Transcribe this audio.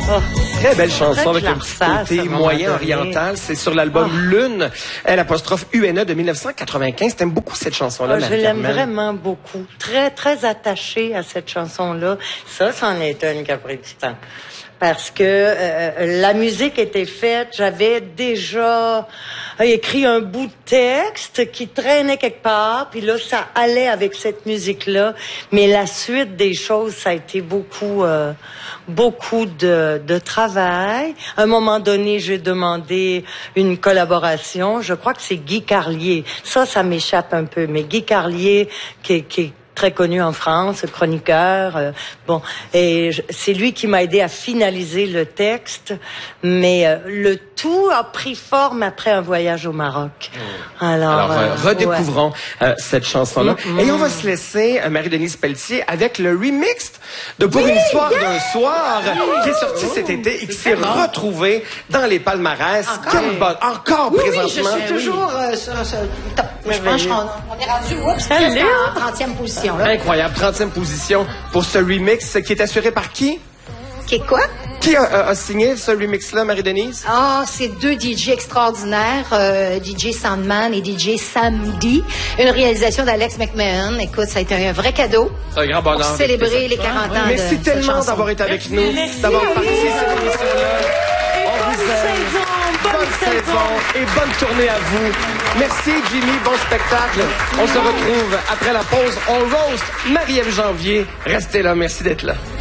Oh. Très belle chanson avec un petit ça, côté à un moment moyen donné. oriental. C'est sur l'album Lune, l'apostrophe UNE de 1995. T'aimes beaucoup cette chanson-là, Je l'aime Marie-Carmen? vraiment beaucoup. Très, très attachée à cette chanson-là. Ça, c'en est une qui a pris du temps. Parce que la musique était faite, j'avais déjà écrit un bout de texte qui traînait quelque part, puis là, ça allait avec cette musique-là. Mais la suite des choses, ça a été beaucoup de travail. À un moment donné, j'ai demandé une collaboration. Je crois que c'est Guy Carlier. Ça m'échappe un peu. Mais Guy Carlier, qui est très connu en France, chroniqueur. Et c'est lui qui m'a aidé à finaliser le texte, mais le tout a pris forme après un voyage au Maroc. Alors redécouvrons cette chanson-là. Et on va se laisser, Marie-Denise Pelletier, avec le remix de Pour une histoire d'un soir, qui est sorti cet été et qui s'est retrouvé dans les palmarès. Encore présentement. Je suis toujours sur top. Je pense qu'on est rendu en 30e position. Là. Incroyable, 30e position pour ce remix qui est assuré par qui? Qui est quoi? Qui a signé ce remix-là, Marie-Denise? Ah, c'est deux DJ extraordinaires, DJ Sandman et DJ Samdi. Une réalisation d'Alex McMahon. Écoute, ça a été un vrai cadeau. C'est un grand bonheur. Pour célébrer les 40 ans de Merci tellement chanson. d'avoir été avec nous, d'avoir participé à cette émission-là. On vous aime. Bonne saison et bonne tournée à vous. Merci, Jimmy. Bon spectacle. On se retrouve après la pause. On roast Marie-Ève Janvier. Restez là. Merci d'être là.